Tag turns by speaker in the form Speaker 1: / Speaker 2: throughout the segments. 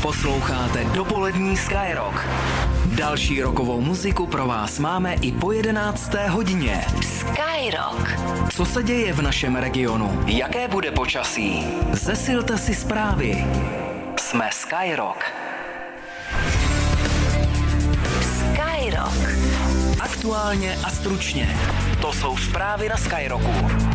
Speaker 1: Posloucháte dopolední Skyrock. Další rockovou muziku pro vás máme i po 11. hodině. Skyrock. Co se děje v našem regionu? Jaké bude počasí? Zesilte si zprávy. Jsme Skyrock. Skyrock. Aktuálně a stručně. To jsou zprávy na Skyrocku.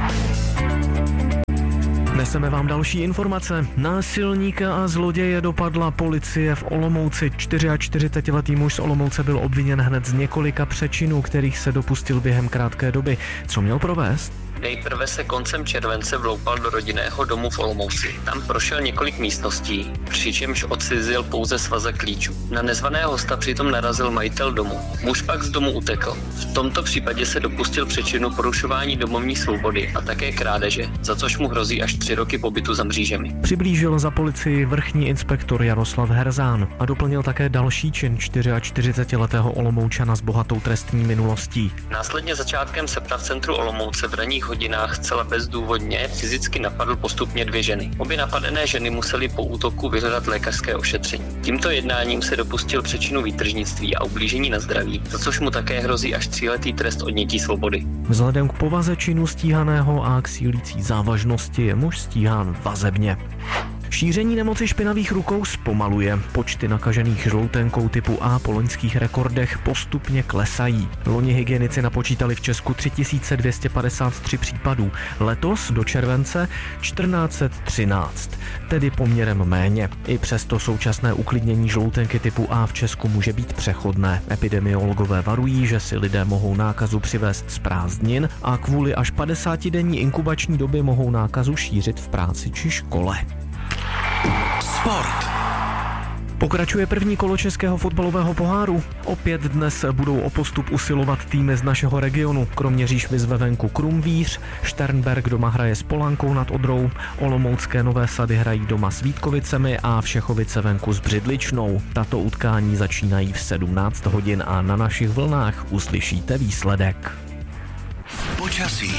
Speaker 2: Neseme vám další informace. Násilníka a zloděje dopadla policie v Olomouci. 44letý muž z Olomouce byl obviněn hned z několika přečinů, kterých se dopustil během krátké doby. Co měl provést?
Speaker 3: Nejprve se koncem července vloupal do rodinného domu v Olomouci. Tam prošel několik místností, přičemž odcizil pouze svazek klíčů. Na nezvaného hosta přitom narazil majitel domu. Muž pak z domu utekl. V tomto případě se dopustil přečinu porušování domovní svobody a také krádeže, za což mu hrozí až 3 roky pobytu za mřížemi.
Speaker 2: Přiblížil za policii vrchní inspektor Jaroslav Herzán a doplnil také další čin 44letého Olomoučana s bohatou trestní minulostí.
Speaker 3: Následně začátkem srpna v centru Olomouce v ranních hodinách zcela bezdůvodně fyzicky napadl postupně 2 ženy. Obě napadené ženy musely po útoku vyhledat lékařské ošetření. Tímto jednáním se dopustil přečinu výtržnictví a ublížení na zdraví, za což mu také hrozí až 3letý trest odnětí svobody.
Speaker 2: Vzhledem k povaze činu stíhaného a k sílící závažnosti je muž stíhán vazebně. Šíření nemoci špinavých rukou zpomaluje. Počty nakažených žloutenkou typu A po loňských rekordech postupně klesají. Loni hygienici napočítali v Česku 3253 případů. Letos do července 1413, tedy poměrem méně. I přesto současné uklidnění žloutenky typu A v Česku může být přechodné. Epidemiologové varují, že si lidé mohou nákazu přivést z prázdnin a kvůli až 50denní inkubační době mohou nákazu šířit v práci či škole.
Speaker 1: Sport.
Speaker 2: Pokračuje první kolo českého fotbalového poháru. Opět dnes budou o postup usilovat týmy z našeho regionu. Kroměříž vyzve venku Krumvíř, Šternberk doma hraje s Polankou nad Odrou, Olomoucké Nové Sady hrají doma s Vítkovicemi a Všechovice venku s Břidličnou. Tato utkání začínají v 17 hodin a na našich vlnách uslyšíte výsledek.
Speaker 1: Počasí.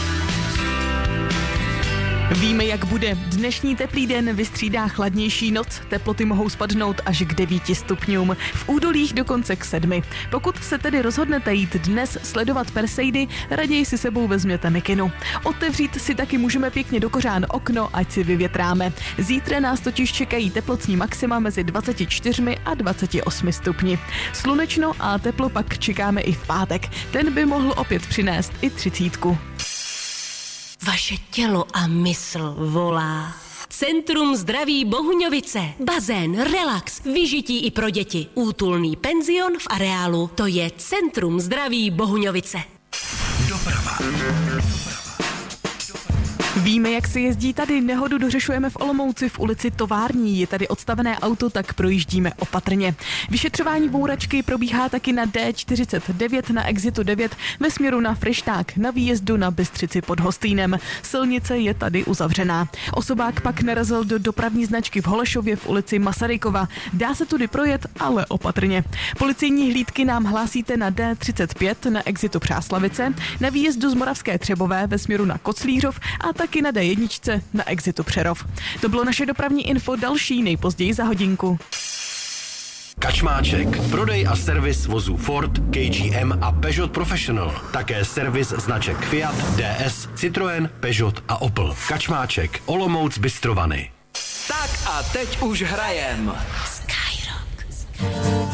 Speaker 4: Víme, jak bude. Dnešní teplý den vystřídá chladnější noc. Teploty mohou spadnout až k 9 stupňům. V údolích dokonce k 7. Pokud se tedy rozhodnete jít dnes sledovat Perseidy, raději si sebou vezměte mikinu. Otevřít si taky můžeme pěkně do kořán okno, ať si vyvětráme. Zítra nás totiž čekají teplotní maxima mezi 24 a 28 stupni. Slunečno a teplo pak čekáme i v pátek. Ten by mohl opět přinést i 30.
Speaker 5: Vaše tělo a mysl volá. Centrum zdraví Bohuňovice. Bazén, relax, vyžití i pro děti. Útulný penzion v areálu. To je Centrum zdraví Bohuňovice.
Speaker 1: Doprava.
Speaker 4: Víme, jak se jezdí tady. Nehodu dořešujeme v Olomouci v ulici Tovární. Je tady odstavené auto, tak projíždíme opatrně. Vyšetřování bouračky probíhá taky na D49 na exitu 9 ve směru na Fryšták na výjezdu na Bystřici pod Hostýnem. Silnice je tady uzavřená. Osobák pak narazil do dopravní značky v Holešově v ulici Masarykova. Dá se tudy projet, ale opatrně. Policejní hlídky nám hlásíte na D35 na exitu Přáslavice, na výjezdu z Moravské Třebové ve směru na Koclířov a taky na D1 na exitu Přerov. To bylo naše dopravní info, další nejpozději za hodinku.
Speaker 6: Kačmáček. Prodej a servis vozů Ford, KGM a Peugeot Professional. Také servis značek Fiat, DS, Citroën, Peugeot a Opel. Kačmáček. Olomouc Bystrovany.
Speaker 1: Tak a teď už hrajem.